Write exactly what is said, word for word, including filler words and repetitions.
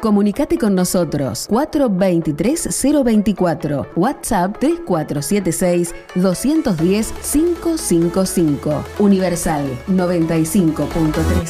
Comunicate con nosotros cuatro dos tres cero dos cuatro, WhatsApp tres cuatro siete seis dos uno cero cinco cinco cinco. Universal noventa y cinco punto tres.